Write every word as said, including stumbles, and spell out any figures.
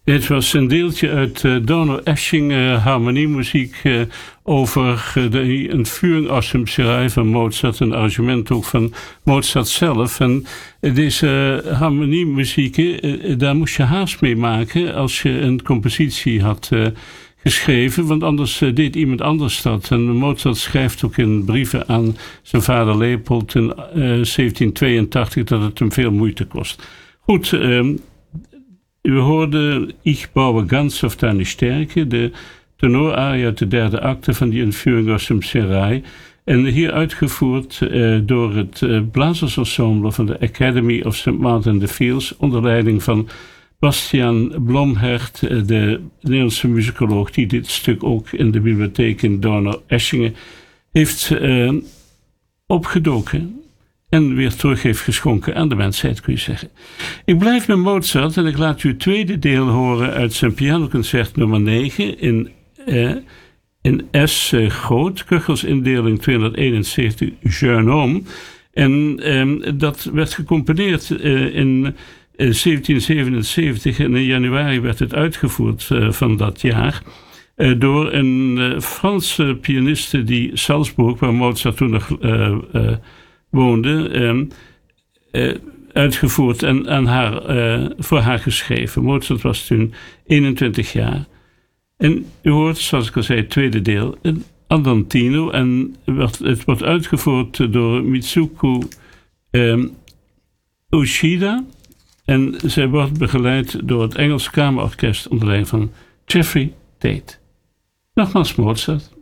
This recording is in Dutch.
Dit was een deeltje uit uh, Donaueschingen uh, harmoniemuziek uh, over uh, de ontvoering aus dem Serail van Mozart, een arrangement ook van Mozart zelf. En uh, deze uh, harmoniemuziek, uh, daar moest je haast mee maken als je een compositie had uh, geschreven, want anders uh, deed iemand anders dat. En Mozart schrijft ook in brieven aan zijn vader Leopold in uh, zeventien tweeëntachtig dat het hem veel moeite kost. Goed, uh, u hoorde Ich baue ganz auf deine Stärke, de tenoraria uit de derde acte van die ontvoering aus dem Serail. En hier uitgevoerd uh, door het uh, blazersensemble van de Academy of Saint Martin de Fields, onder leiding van Bastiaan Blomhert, uh, de Nederlandse muzikoloog die dit stuk ook in de bibliotheek in Donaueschingen heeft uh, opgedoken. En weer terug heeft geschonken aan de mensheid, kun je zeggen. Ik blijf met Mozart en ik laat u het tweede deel horen uit zijn pianoconcert nummer negen in, eh, in S uh, groot, Köchelsindeling tweehonderdeenenzeventig, Jeune Homme. En eh, dat werd gecomponeerd eh, in eh, zeventien zevenenzeventig en in januari werd het uitgevoerd uh, van dat jaar. Uh, door een uh, Franse pianiste die Salzburg, waar Mozart toen nog Uh, uh, woonde, um, uh, uitgevoerd en aan haar, uh, voor haar geschreven. Mozart was toen eenentwintig jaar. En u hoort, zoals ik al zei, het tweede deel, een Andantino. En werd, het wordt uitgevoerd door Mitsuko um, Ushida. En zij wordt begeleid door het Engels Kamerorkest onder leiding van Jeffrey Tate. Nogmaals Mozart.